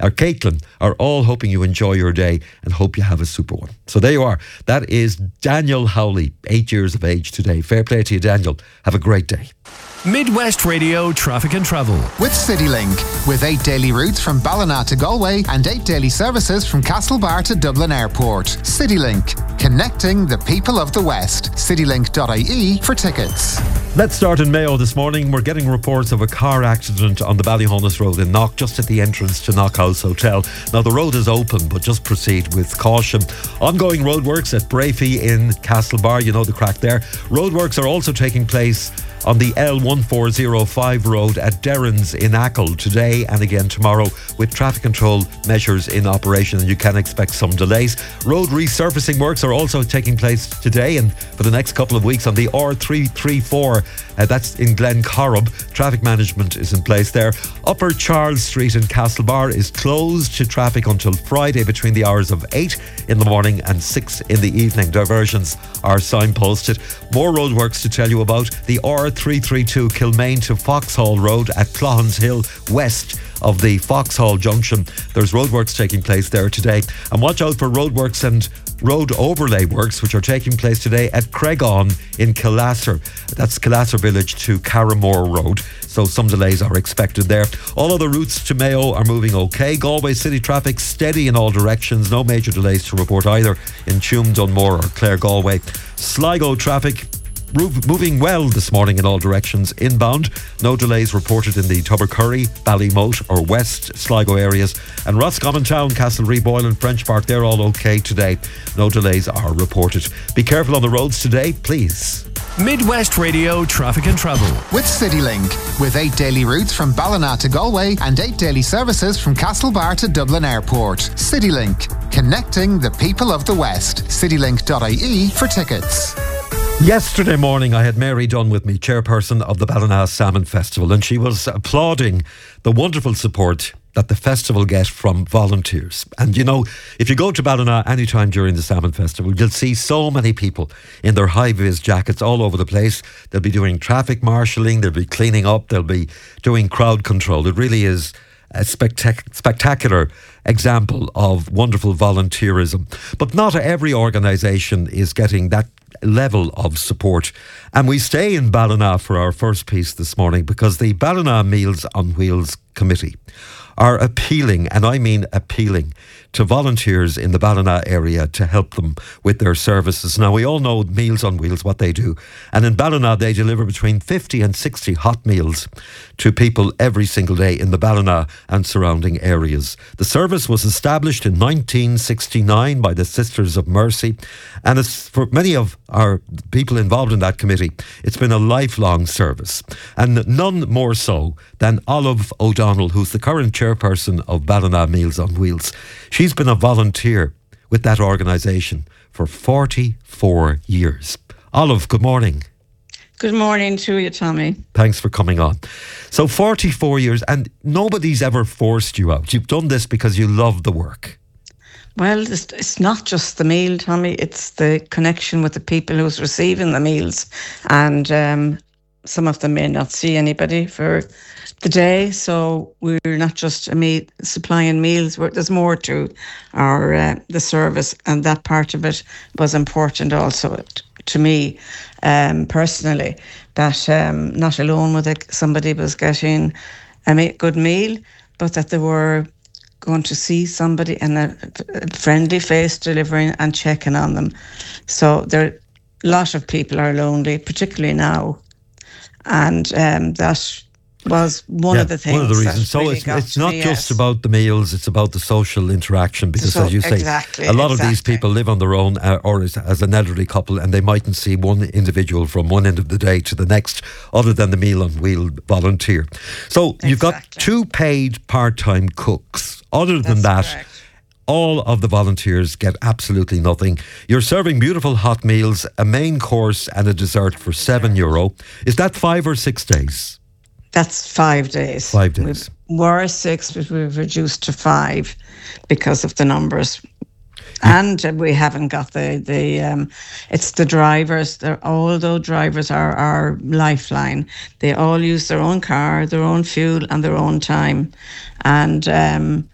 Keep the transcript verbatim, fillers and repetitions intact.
or Caitlin are all hoping you enjoy your day and hope you have a super one. So there you are. That is Daniel Howley, eight years of age today. Fair play to you, Daniel. Have a great day. Midwest Radio Traffic and Travel with CityLink, with eight daily routes from Ballina to Galway and eight daily services from Castlebar to Dublin Airport. CityLink, connecting the people of the West. citylink dot I E for tickets. Let's start in Mayo this morning. We're getting reports of a car accident on the Ballyhonus Road in Knock, just at the entrance to Knock House Hotel. Now the road is open, but just proceed with caution. Ongoing roadworks at Brafey in Castlebar, you know the crack there. Roadworks are also taking place on the L one four zero five road at Derrins in Achill today and again tomorrow, with traffic control measures in operation, and you can expect some delays. Road resurfacing works are also taking place today and for the next couple of weeks on the R three thirty-four, uh, that's in Glencorrib. Traffic management is in place there. Upper Charles Street in Castlebar is closed to traffic until Friday between the hours of eight in the morning and six in the evening. Diversions are signposted. More roadworks to tell you about. The R three thirty-two Kilmaine to Foxhall Road at Clohans Hill, west of the Foxhall Junction. There's roadworks taking place there today. And watch out for roadworks and road overlay works which are taking place today at Creggon in Killasser. That's Killasser Village to Carramore Road. So some delays are expected there. All other routes to Mayo are moving okay. Galway City traffic steady in all directions. No major delays to report either in Tuam, Dunmore or Clare Galway. Sligo traffic moving well this morning in all directions. Inbound, no delays reported in the Tubbercurry, Ballymote or West Sligo areas. And Roscommon Town, Castlereagh, Boyle and French Park, they're all okay today. No delays are reported. Be careful on the roads today, please. Midwest Radio Traffic and Travel with CityLink, with eight daily routes from Ballina to Galway and eight daily services from Castlebar to Dublin Airport. CityLink, connecting the people of the West. citylink dot I E for tickets. Yesterday morning I had Mary Dunn with me, chairperson of the Ballina Salmon Festival, and she was applauding the wonderful support that the festival get from volunteers. And you know, if you go to Ballina anytime during the Salmon Festival, you'll see so many people in their high-vis jackets all over the place. They'll be doing traffic marshalling, they'll be cleaning up, they'll be doing crowd control. It really is a spectac- spectacular example of wonderful volunteerism. But not every organisation is getting that level of support. And we stay in Ballina for our first piece this morning because the Ballina Meals on Wheels Committee are appealing, and I mean appealing, to volunteers in the Ballina area to help them with their services. Now, we all know Meals on Wheels, what they do. And in Ballina, they deliver between fifty and sixty hot meals to people every single day in the Ballina and surrounding areas. The service was established in nineteen sixty-nine by the Sisters of Mercy. And it's, for many of our people involved in that committee, it's been a lifelong service. And none more so than Olive O'Donnell, who's the current chairperson of Ballina Meals on Wheels. She's been a volunteer with that organisation for forty-four years. Olive, good morning. Good morning to you, Tommy. Thanks for coming on. So forty-four years, and nobody's ever forced you out. You've done this because you love the work. Well, it's, it's not just the meal, Tommy. It's the connection with the people who's receiving the meals. And um, some of them may not see anybody for the day, so we're not just a meal, supplying meals. We're, there's more to our uh, the service, and that part of it was important also t- to me um, personally. That um, not alone was it somebody was getting a ma- good meal, but that they were going to see somebody and a, a friendly face delivering and checking on them. So there, a lot of people are lonely, particularly now, and um, that was one yeah, of the things. One of the reasons. So really it's it's not me, just yes. about the meals; it's about the social interaction. Because, So- as you say, exactly, a lot exactly. of these people live on their own, uh, or as, as an elderly couple, and they mightn't see one individual from one end of the day to the next, other than the meal on wheel volunteer. So you've got Exactly. two paid part-time cooks. Other than That's that. correct. All of the volunteers get absolutely nothing. You're serving beautiful hot meals, a main course and a dessert for seven euro. Is that five or six days? That's five days. Five days. We were six, but we've reduced to five because of the numbers. And we haven't got the, the um, it's the drivers. They're, although drivers are our lifeline, they all use their own car, their own fuel and their own time. And um,